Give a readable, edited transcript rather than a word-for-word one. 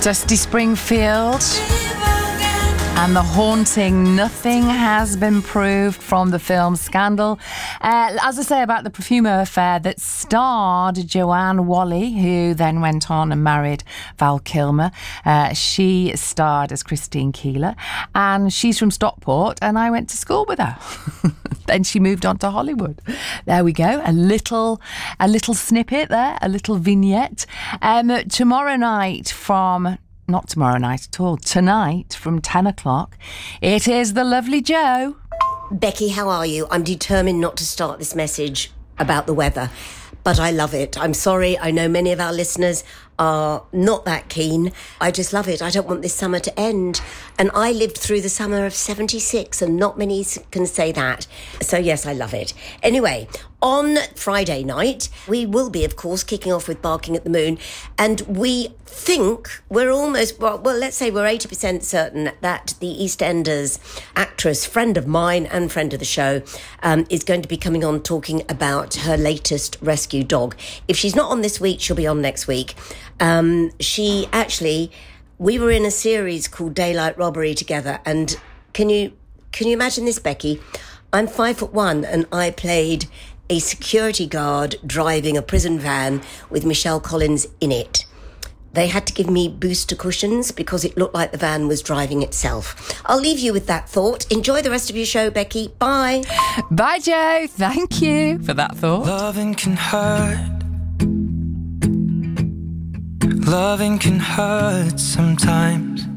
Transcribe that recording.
Dusty Springfield and the haunting Nothing Has Been Proved from the film Scandal. As I say about the Profumo affair that starred Joanne Whalley, who then went on and married Val Kilmer. She starred as Christine Keeler, and she's from Stockport, and I went to school with her. Then she moved on to Hollywood. There we go. A little snippet there, a little vignette. Tomorrow night from... Not tomorrow night at all. Tonight from 10 o'clock, it is the lovely Jo. Becky, how are you? I'm determined not to start this message about the weather, but I love it. I'm sorry. I know many of our listeners are not that keen. I just love it. I don't want this summer to end. And I lived through the summer of 76, and not many can say that. So yes, I love it. Anyway, on Friday night, we will be, of course, kicking off with Barking at the Moon. And we think we're almost, well, let's say we're 80% certain that the EastEnders actress, friend of mine and friend of the show, is going to be coming on talking about her latest rescue dog. If she's not on this week, she'll be on next week. We were in a series called Daylight Robbery together, and can you imagine this, Becky? I'm 5'1", and I played a security guard driving a prison van with Michelle Collins in it. They had to give me booster cushions because it looked like the van was driving itself. I'll leave you with that thought. Enjoy the rest of your show, Becky. Bye. Bye, Jo. Thank you for that thought. Loving can hurt. Loving can hurt sometimes.